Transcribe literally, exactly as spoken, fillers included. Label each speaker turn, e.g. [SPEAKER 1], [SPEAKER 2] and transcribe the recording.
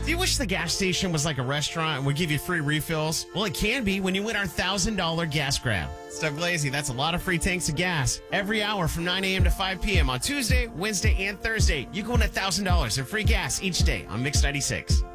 [SPEAKER 1] Do you wish the gas station was like a restaurant and would give you free refills? Well, it can be when you win our one thousand dollars gas grab. It's Doug Lazy. That's a lot of free tanks of gas. Every hour from nine a.m. to five p.m. on Tuesday, Wednesday, and Thursday, you can win one thousand dollars in free gas each day on Mix ninety-six.